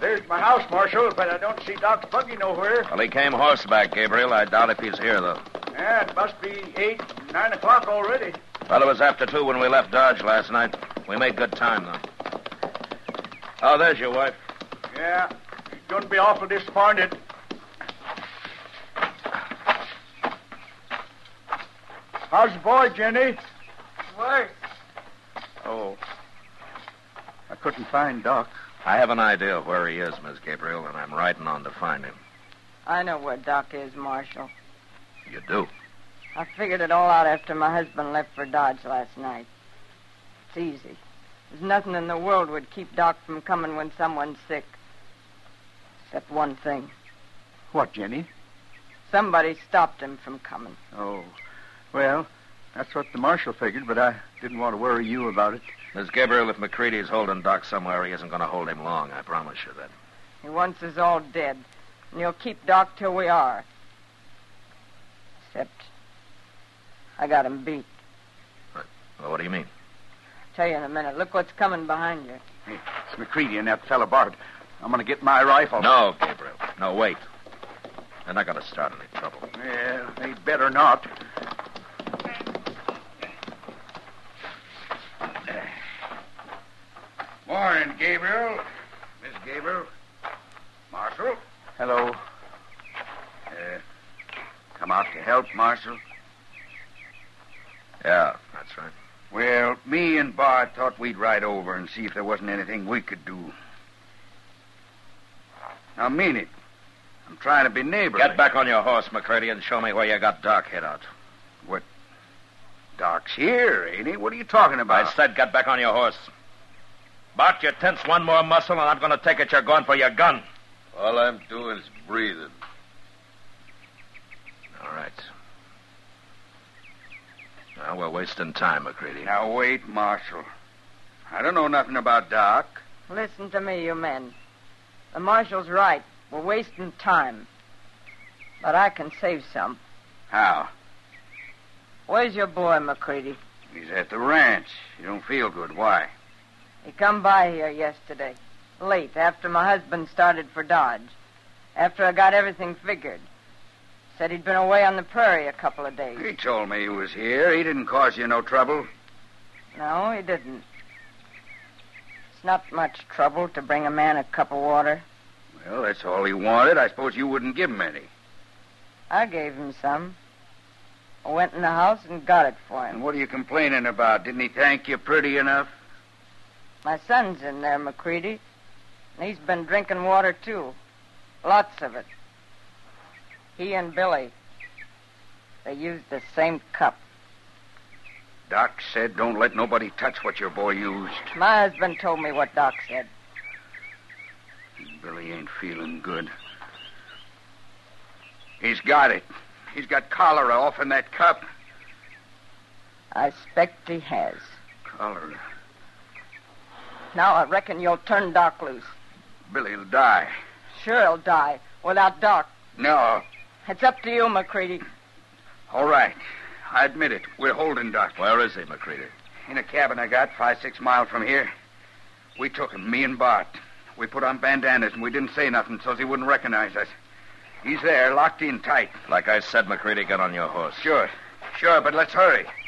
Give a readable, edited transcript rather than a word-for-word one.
There's my house, Marshal, but I don't see Doc's buggy nowhere. Well, he came horseback, Gabriel. I doubt if he's here, though. Yeah, it must be 8, 9 o'clock already. Well, it was after 2 when we left Dodge last night. We made good time, though. Oh, there's your wife. Yeah, she's going to be awful disappointed. How's the boy, Jenny? Worse. Oh. I couldn't find Doc. I have an idea of where he is, Miss Gabriel, and I'm riding on to find him. I know where Doc is, Marshal. You do? I figured it all out after my husband left for Dodge last night. It's easy. There's nothing in the world would keep Doc from coming when someone's sick. Except one thing. What, Jenny? Somebody stopped him from coming. Oh. Well, that's what the marshal figured, but I didn't want to worry you about it. Miss Gabriel, if McCready's holding Doc somewhere, he isn't going to hold him long. I promise you that. He wants us all dead, and he'll keep Doc till we are. Except I got him beat. What do you mean? I'll tell you in a minute. Look what's coming behind you. Hey, it's McCready and that fella Bart. I'm going to get my rifle. No, Gabriel. No, wait. They're not going to start any trouble. Well, they better not. Morning, Gabriel. Miss Gabriel. Marshal. Hello. Come out to help, Marshal? Yeah, that's right. Well, me and Bart thought we'd ride over and see if there wasn't anything we could do. I mean it. I'm trying to be neighborly. Get back on your horse, McCready, and show me where you got Doc hid out. What? Doc's here, ain't he? What are you talking about? I said get back on your horse. Bart, you tense one more muscle, and I'm going to take it you're going for your gun. All I'm doing is breathing. All right. Now, we're wasting time, McCready. Now, wait, Marshal. I don't know nothing about Doc. Listen to me, you men. The marshal's right. We're wasting time. But I can save some. How? Where's your boy, McCready? He's at the ranch. You don't feel good. Why? He come by here yesterday. Late, after my husband started for Dodge. After I got everything figured. Said he'd been away on the prairie a couple of days. He told me he was here. He didn't cause you no trouble. No, he didn't. It's not much trouble to bring a man a cup of water. Well, that's all he wanted. I suppose you wouldn't give him any. I gave him some. I went in the house and got it for him. And what are you complaining about? Didn't he thank you pretty enough? My son's in there, McCready. And he's been drinking water, too. Lots of it. He and Billy, they used the same cup. Doc said don't let nobody touch what your boy used. My husband told me what Doc said. Billy ain't feeling good. He's got it. He's got cholera off in that cup. I expect he has. Cholera. Now I reckon you'll turn Doc loose. Billy'll die. Sure he'll die. Without Doc. No. It's up to you, McCready. All right. I admit it. We're holding Doc. Where is he, McCready? In a cabin I got 5-6 miles from here. We took him, me and Bart. We put on bandanas and we didn't say nothing so he wouldn't recognize us. He's there, locked in tight. Like I said, McCready, get on your horse. Sure, but let's hurry.